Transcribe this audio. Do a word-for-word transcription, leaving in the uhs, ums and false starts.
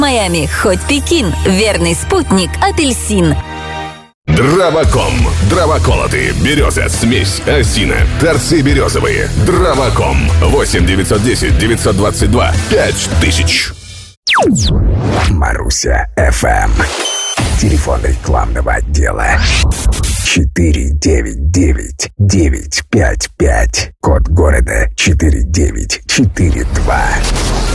Майами, хоть Пекин, верный спутник апельсин. Дроваком. Дровоколоты, береза, смесь, осина, торцы березовые. Дроваком. восемь девятьсот десять девятьсот двадцать два пять тысяч. Маруся эф эм. Телефон рекламного отдела четыре девять девять девять пять пять. Код города четыре девять четыре два.